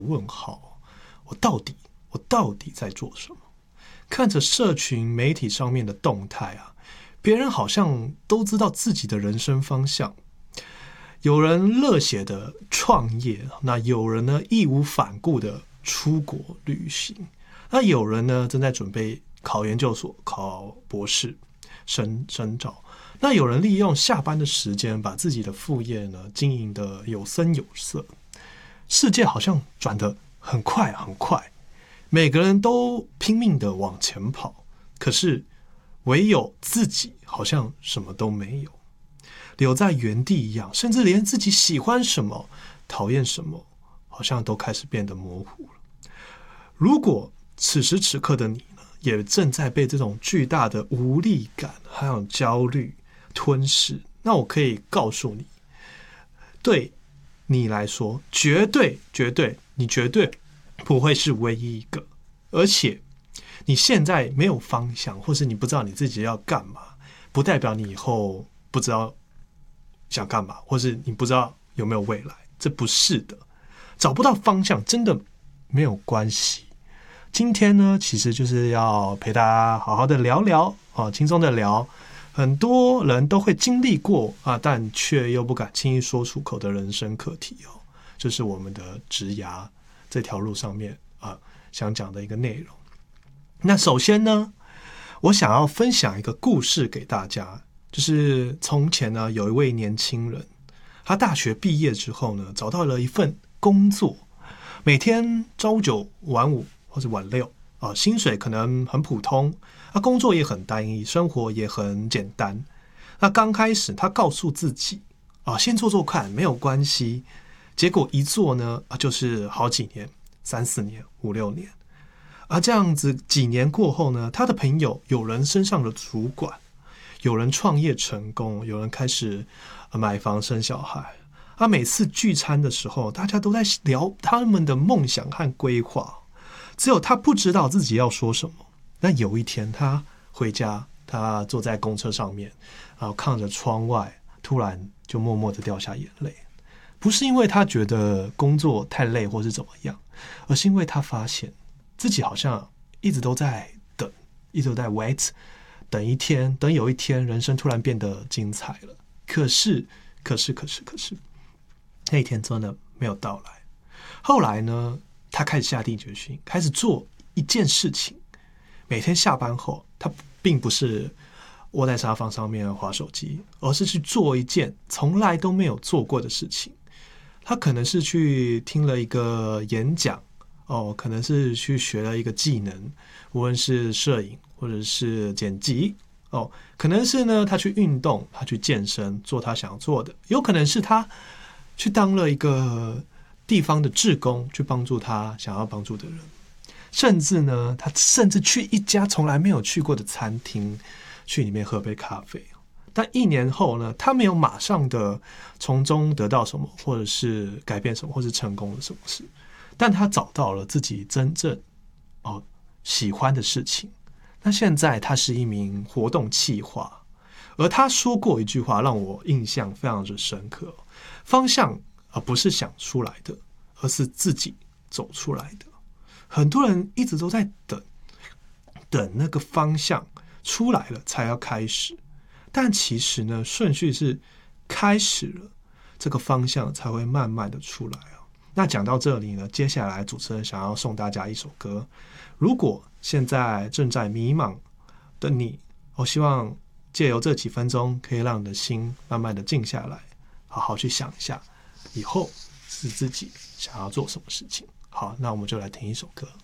问号，我到底在做什么？看着社群媒体上面的动态啊，别人好像都知道自己的人生方向，有人热血的创业，那有人呢义无反顾的出国旅行，那有人呢正在准备考研究所、考博士、深造，那有人利用下班的时间把自己的副业呢经营的有声有色。世界好像转得很快很快，每个人都拼命的往前跑，可是唯有自己好像什么都没有，留在原地一样，甚至连自己喜欢什么、讨厌什么，好像都开始变得模糊了。如果此时此刻的你呢，也正在被这种巨大的无力感还有焦虑吞噬，那我可以告诉你，对你来说，绝对，你绝对不会是唯一一个。而且，你现在没有方向，或是你不知道你自己要干嘛，不代表你以后不知道想干嘛，或是你不知道有没有未来。这不是的，找不到方向真的没有关系。今天呢，其实就是要陪大家好好的聊聊啊，轻松的聊。很多人都会经历过啊，但却又不敢轻易说出口的人生课题哦，就是我们的职涯这条路上面啊想讲的一个内容。那首先呢，我想要分享一个故事给大家，就是从前呢有一位年轻人，他大学毕业之后呢，找到了一份工作，每天朝九晚五或者晚六啊，薪水可能很普通。工作也很单一，生活也很简单。那刚开始他告诉自己先做做看，没有关系。结果一做呢就是好几年，3、4年、5、6年。这样子几年过后呢，他的朋友有人升上了主管，有人创业成功，有人开始买房生小孩。每次聚餐的时候，大家都在聊他们的梦想和规划，只有他不知道自己要说什么。那有一天他回家，他坐在公车上面，看着窗外，突然就默默的掉下眼泪。不是因为他觉得工作太累或是怎么样，而是因为他发现自己好像一直都在等，一直都在 wait， 等有一天人生突然变得精彩了。可是那一天真的没有到来。后来呢，他开始下定决心，开始做一件事情。每天下班后，他并不是窝在沙发上面滑手机，而是去做一件从来都没有做过的事情。他可能是去听了一个演讲，可能是去学了一个技能，无论是摄影或者是剪辑，可能是呢他去运动，他去健身，做他想做的，有可能是他去当了一个地方的志工，去帮助他想要帮助的人。甚至呢，他去一家从来没有去过的餐厅，去里面喝杯咖啡。但1年后呢，他没有马上的从中得到什么，或者是改变什么，或是成功了什么事。但他找到了自己真正喜欢的事情。那现在他是一名活动企划，而他说过一句话让我印象非常的深刻：方向不是想出来的，而是自己走出来的。很多人一直都在等那个方向出来了才要开始，但其实呢，顺序是开始了，这个方向才会慢慢的出来。那讲到这里呢，接下来主持人想要送大家一首歌。如果现在正在迷茫的你，我希望借由这几分钟，可以让你的心慢慢的静下来，好好去想一下，以后是自己想要做什么事情。好，那我们就来听一首歌。